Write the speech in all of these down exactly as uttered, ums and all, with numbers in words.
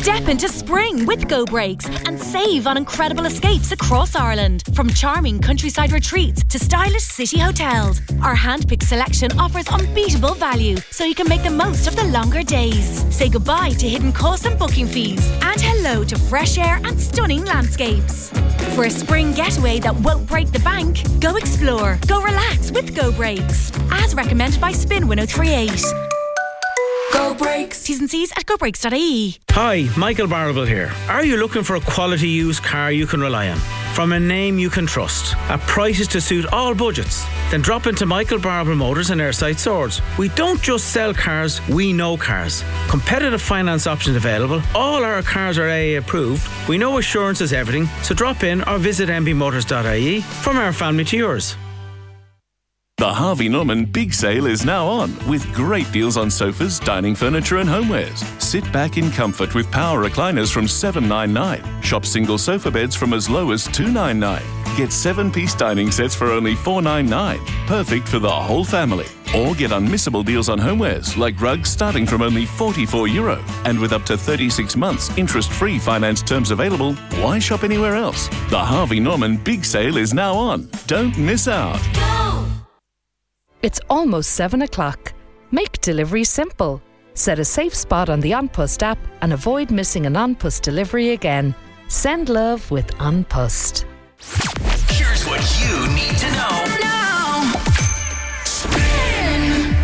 Step into spring with Go Brakes and save on incredible escapes across Ireland. From charming countryside retreats to stylish city hotels, our hand-picked selection offers unbeatable value so you can make the most of the longer days. Say goodbye to hidden costs and booking fees and hello to fresh air and stunning landscapes. For a spring getaway that won't break the bank, go explore, go relax with Go Brakes. As recommended by Spin one oh three eight. Go Brakes. T's and C's at go brakes dot I E. Hi, Michael Barrable here. Are you looking for a quality used car you can rely on? From a name you can trust, at prices to suit all budgets? Then drop into Michael Barrable Motors and Airside Swords. We don't just sell cars, we know cars. Competitive finance options available. All our cars are A A approved. We know assurance is everything, so drop in or visit m b motors dot I E. From our family to yours. The Harvey Norman Big Sale is now on, with great deals on sofas, dining furniture and homewares. Sit back in comfort with power recliners from seven ninety-nine. Shop single sofa beds from as low as two ninety-nine. Get seven-piece dining sets for only four ninety-nine. Perfect for the whole family. Or get unmissable deals on homewares, like rugs starting from only forty-four euro. And with up to thirty-six months interest-free finance terms available, why shop anywhere else? The Harvey Norman Big Sale is now on. Don't miss out. It's almost seven o'clock. Make delivery simple. Set a safe spot on the An Post app and avoid missing an An Post delivery again. Send love with An Post. Here's what you need to know now. Spin.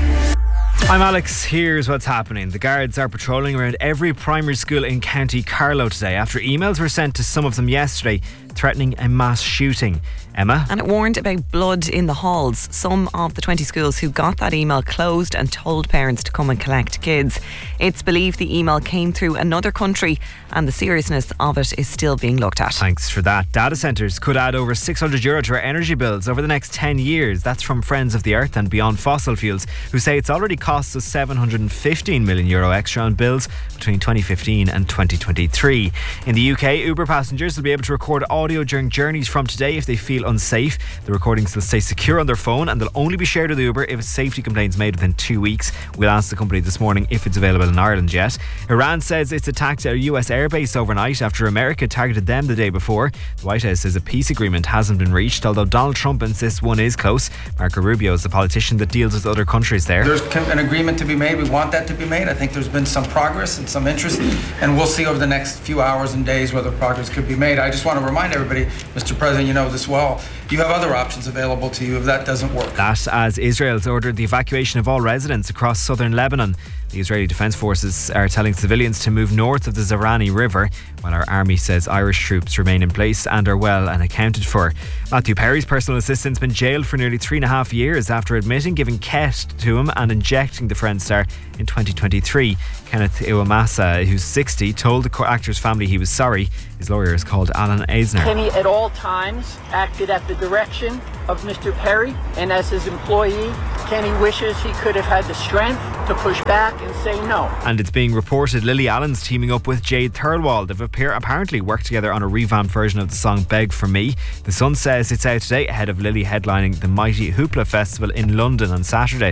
I'm Alex. Here's what's happening. The guards are patrolling around every primary school in County Carlow today after emails were sent to some of them yesterday threatening a mass shooting. Emma? And it warned about blood in the halls. Some of the twenty schools who got that email closed and told parents to come and collect kids. It's believed the email came through another country and the seriousness of it is still being looked at. Thanks for that. Data centres could add over six hundred euro to our energy bills over the next ten years. That's from Friends of the Earth and Beyond Fossil Fuels, who say it's already cost us seven hundred fifteen million euro extra on bills between twenty fifteen and twenty twenty-three. In the U K, Uber passengers will be able to record audio during journeys from today if they feel unsafe. The recordings will stay secure on their phone and they'll only be shared with Uber if a safety complaint is made within two weeks. We'll ask the company this morning if it's available in Ireland yet. Iran says it's attacked a U S airbase overnight after America targeted them the day before. The White House says a peace agreement hasn't been reached, although Donald Trump insists one is close. Marco Rubio is the politician that deals with other countries there. There's an agreement to be made. We want that to be made. I think there's been some progress and some interest, and we'll see over the next few hours and days whether progress could be made. I just want to remind everybody, Mister President, you know this well, you have other options available to you if that doesn't work. That as Israel's ordered the evacuation of all residents across southern Lebanon. The Israeli Defence Forces are telling civilians to move north of the Zarani River, while our army says Irish troops remain in place and are well and accounted for. Matthew Perry's personal assistant's been jailed for nearly three and a half years after admitting giving Ket to him and injecting the Friends star in twenty twenty-three. Kenneth Iwamasa, who's sixty, told the actor's family he was sorry. His lawyer is called Alan Eisner. Kenny at all times acted at the direction of Mister Perry, and as his employee, Kenny wishes he could have had the strength to push back and say no. And it's being reported Lily Allen's teaming up with Jade Thirlwall. They've appear- apparently worked together on a revamped version of the song Beg For Me. The Sun says it's out today ahead of Lily headlining the mighty Hoopla Festival in London on Saturday.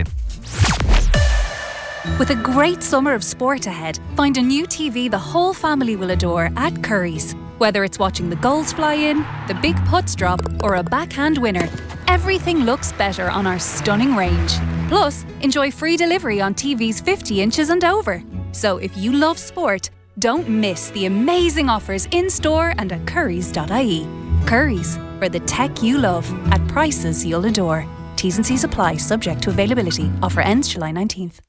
With a great summer of sport ahead, find a new T V the whole family will adore at Curry's. Whether it's watching the goals fly in, the big putts drop, or a backhand winner, everything looks better on our stunning range. Plus, enjoy free delivery on T Vs fifty inches and over. So if you love sport, don't miss the amazing offers in-store and at currys dot I E. Curry's, for the tech you love at prices you'll adore. T's and C's apply, subject to availability. Offer ends July nineteenth.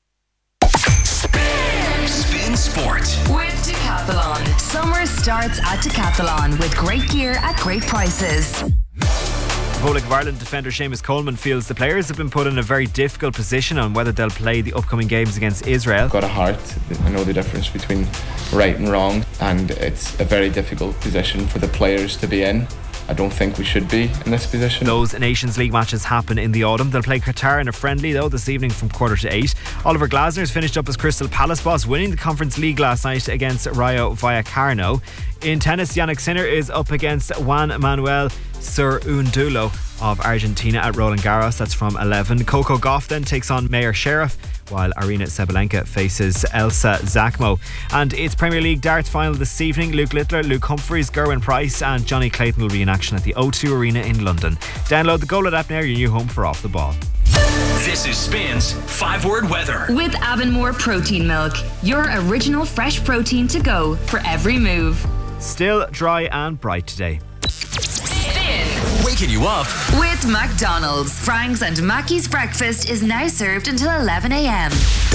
Spin Sport with Decathlon. Summer starts at Decathlon with great gear at great prices. Republic of Ireland defender Seamus Coleman feels the players have been put in a very difficult position on whether they'll play the upcoming games against Israel. I've got a heart. I know the difference between right and wrong, and it's a very difficult position for the players to be in. I don't think we should be in this position. Those Nations League matches happen in the autumn. They'll play Qatar in a friendly though this evening from quarter to eight. Oliver Glasner's finished up as Crystal Palace boss, winning the Conference League last night against Rayo Vallecano. In tennis, Jannik Sinner is up against Juan Manuel Sir Undulo of Argentina at Roland Garros. That's from eleven. Coco Gauff then takes on Mayor Sheriff, while Arina Sabalenka faces Elsa Zakmo. And it's Premier League darts final this evening. Luke Littler, Luke Humphries, Gerwin Price and Johnny Clayton will be in action at the O two Arena in London. Download the Goal app now, your new home for Off the Ball. This is Spins five word weather. With Avonmore Protein Milk, your original fresh protein to go for every move. Still dry and bright today. Waking you up With McDonald's. Frank's and Mackey's breakfast is now served until eleven a.m.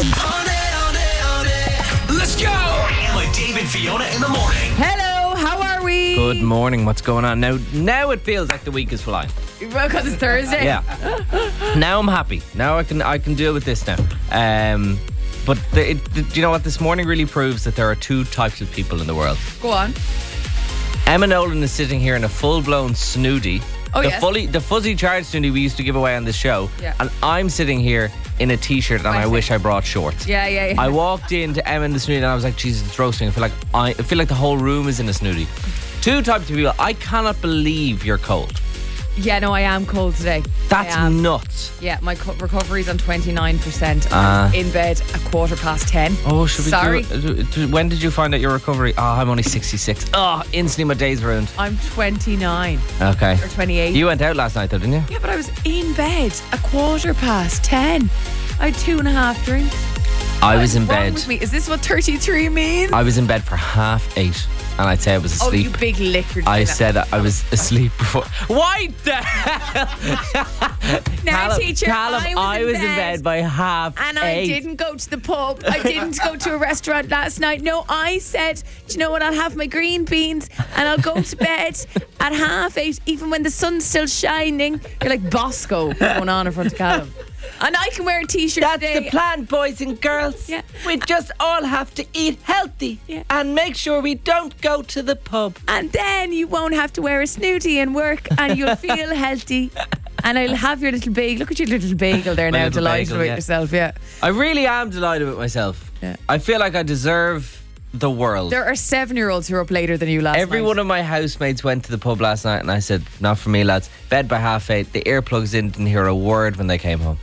Let's go with Dave and Fiona in the morning. Hello, how are we? Good morning, what's going on? Now Now it feels like the week is flying. Well, because it's Thursday. Yeah. Now I'm happy. Now I can I can deal with this now. Um, but the, it, the, do you know what? This morning really proves that there are two types of people in the world. Go on. Emma Nolan is sitting here in a full-blown snooty. Oh, the yes. fully the fuzzy charge snooty we used to give away on this show. Yeah. And I'm sitting here in a t-shirt and I Right. wish I brought shorts. Yeah, yeah, yeah. I walked into Emma in the snooty and I was like, Jesus, it's roasting. I feel like I, I feel like the whole room is in a snooty. Two types of people. I cannot believe you're cold. Yeah, no, I am cold today. That's I am. nuts. Yeah, my co- recovery's on twenty-nine percent. Ah. I'm in bed at quarter past ten. Oh, should we Sorry. do it? Do- When did you find out your recovery? Oh, I'm only sixty-six. Oh, instantly my day's ruined. I'm twenty-nine. Okay. Or twenty-eight. You went out last night though, didn't you? Yeah, but I was in bed at quarter past ten. I had two and a half drinks. I was in What's wrong bed. with me? Is this what thirty-three means? I was in bed for half eight and I'd say I was Oh, asleep. you big liquor. I dinner. said I was asleep before. Why the hell? Now, Callum, teacher, Callum, I was, in, in bed by half And eight. I didn't go to the pub. I didn't go to a restaurant last night. No, I said, do you know what? I'll have my green beans and I'll go to bed at half eight, even when the sun's still shining. You're like Bosco going on in front of Callum. And I can wear a t-shirt That's today. the plan, boys and girls. Yeah. We just all have to eat healthy Yeah. and make sure we don't go to the pub. And then you won't have to wear a snooty and work and you'll feel healthy. And I'll have your little bagel. Look at your little bagel there My now, little delighted bagel, with yeah. yourself, yeah. I really am delighted with myself. Yeah. I feel like I deserve the world. There are seven-year-olds who are up later than you last Every night. one of my housemates went to the pub last night and I said, not for me, lads. Bed by half eight. The earplugs in, didn't hear a word when they came home.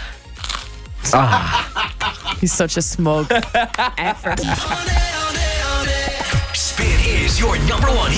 Ah. He's such a smug effort. Spin is your number one hit